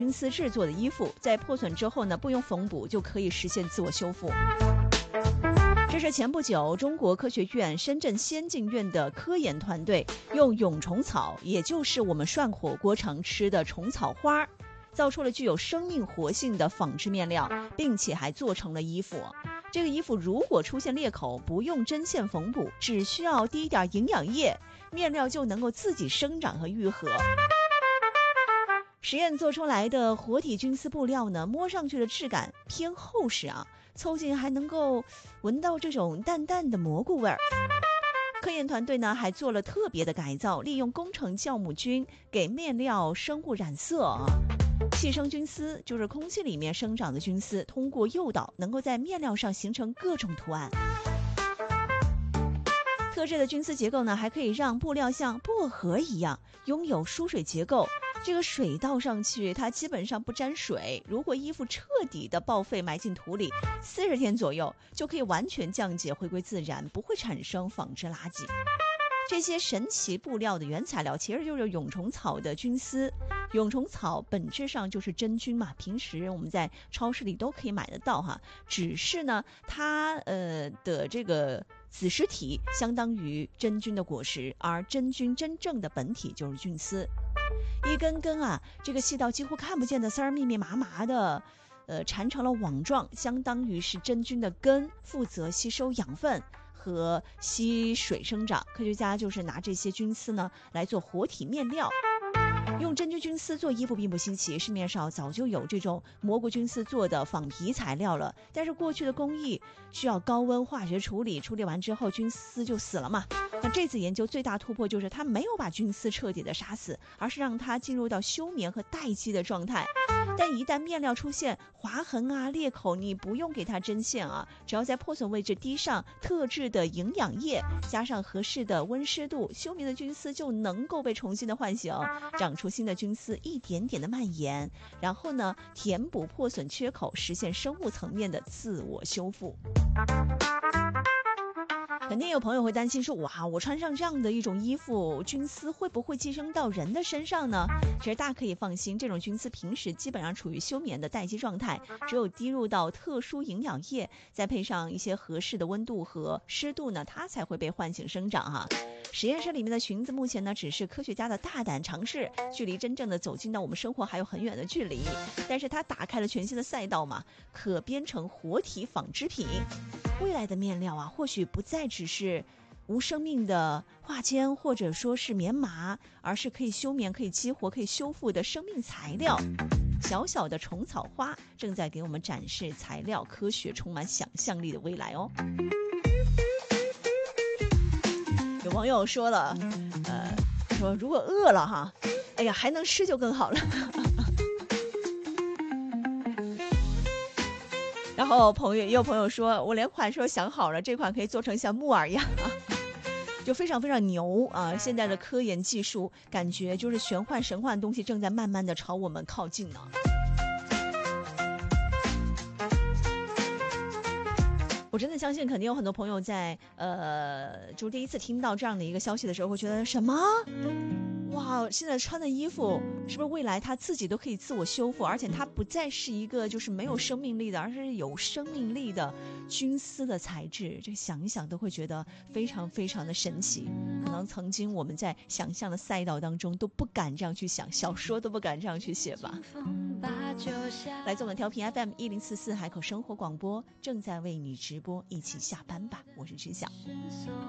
菌丝制作的衣服，在破损之后呢，不用缝补就可以实现自我修复。这是前不久中国科学院深圳先进院的科研团队用蛹虫草，也就是我们涮火锅常吃的虫草花，造出了具有生命活性的纺织面料，并且还做成了衣服。这个衣服如果出现裂口，不用针线缝补，只需要滴一点营养液，面料就能够自己生长和愈合。实验做出来的活体菌丝布料呢，摸上去的质感偏厚实啊，凑近还能够闻到这种淡淡的蘑菇味儿。科研团队呢还做了特别的改造，利用工程酵母菌给面料生物染色啊。细生菌丝就是空气里面生长的菌丝，通过诱导能够在面料上形成各种图案。特制的菌丝结构呢，还可以让布料像薄荷一样拥有疏水结构。这个水倒上去，它基本上不沾水。如果衣服彻底的报废埋进土里，40天左右就可以完全降解，回归自然，不会产生纺织垃圾。这些神奇布料的原材料其实就是蛹虫草的菌丝。蛹虫草本质上就是真菌嘛，平时我们在超市里都可以买得到哈。只是呢，它的这个子实体相当于真菌的果实，而真菌真正的本体就是菌丝。一根根啊，这个细到几乎看不见的丝儿，密密麻麻的，缠成了网状，相当于是真菌的根，负责吸收养分和吸水生长。科学家就是拿这些菌丝呢来做活体面料。用真菌菌丝做衣服并不稀奇，市面上早就有这种蘑菇菌丝做的仿皮材料了。但是过去的工艺需要高温化学处理，处理完之后菌丝就死了嘛。那这次研究最大突破就是它没有把菌丝彻底的杀死，而是让它进入到休眠和待机的状态。但一旦面料出现划痕啊、裂口，你不用给它针线啊，只要在破损位置滴上特制的营养液，加上合适的温湿度，休眠的菌丝就能够被重新的唤醒，长出新的菌丝，一点点的蔓延，然后呢，填补破损缺口，实现生物层面的自我修复。肯定有朋友会担心说，哇，我穿上这样的一种衣服，菌丝会不会寄生到人的身上呢？其实大家可以放心，这种菌丝平时基本上处于休眠的待机状态，只有滴入到特殊营养液，再配上一些合适的温度和湿度呢，它才会被唤醒生长哈。实验室里面的裙子目前呢，只是科学家的大胆尝试，距离真正的走进到我们生活还有很远的距离。但是它打开了全新的赛道嘛，可编成活体纺织品。未来的面料啊，或许不再只是无生命的化纤或者说是棉麻，而是可以休眠、可以激活、可以修复的生命材料。小小的虫草花正在给我们展示材料科学充满想象力的未来哦。有网友说了，说如果饿了哈，哎呀，还能吃就更好了。然后也有朋友说，我连款式都想好了，这款可以做成像木耳一样啊，就非常非常牛啊！现在的科研技术，感觉就是玄幻神幻的东西正在慢慢的朝我们靠近呢。我真的相信，肯定有很多朋友在就第一次听到这样的一个消息的时候，会觉得什么？哇，现在穿的衣服是不是未来它自己都可以自我修复，而且它不再是一个就是没有生命力的，而是有生命力的菌丝的材质？这想一想都会觉得非常非常的神奇。可能曾经我们在想象的赛道当中都不敢这样去想，小说都不敢这样去写吧。来自我们调频 FM1044海口生活广播，正在为你直播，一起下班吧，我是知晓。